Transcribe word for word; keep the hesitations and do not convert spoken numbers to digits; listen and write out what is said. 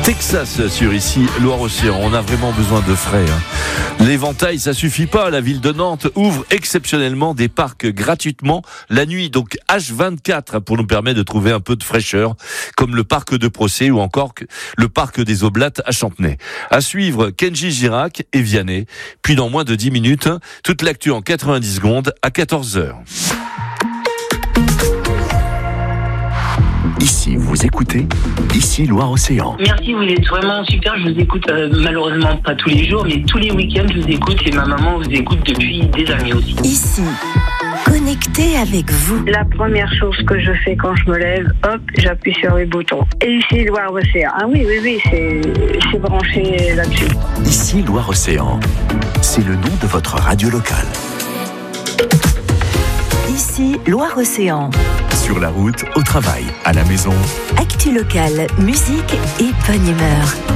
Texas sur ici, Loire-Océan. On a vraiment besoin de frais. Hein. L'éventail, ça suffit pas. La ville de Nantes ouvre exceptionnellement des parcs gratuitement la nuit, donc H vingt-quatre, pour nous permettre de trouver un peu de fraîcheur, comme le parc de Procé ou encore le parc des Oblates à Champenay. À suivre, Kenji Girac et Vianney. Puis dans moins de dix minutes, toute l'actu en quatre-vingt-dix secondes à quatorze heures. Ici, vous écoutez, ici Loire-Océan. Merci, vous êtes vraiment super. Je vous écoute euh, malheureusement pas tous les jours, mais tous les week-ends, je vous écoute et ma maman vous écoute depuis des années aussi. Ici, connecté avec vous. La première chose que je fais quand je me lève, hop, j'appuie sur les boutons. Et ici, Loire-Océan. Ah oui, oui, oui, c'est, c'est branché là-dessus. Ici Loire-Océan, c'est le nom de votre radio locale. Ici, Loire-Océan. Sur la route, au travail, à la maison. Actu locale, musique et bonne humeur.